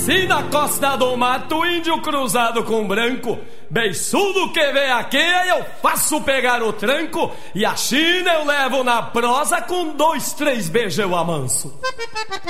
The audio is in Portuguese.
Se na costa do mato, índio cruzado com branco, beiçudo que vem aqui, eu faço pegar o tranco, e a China eu levo na prosa, com 2, 3 beijos eu amanso.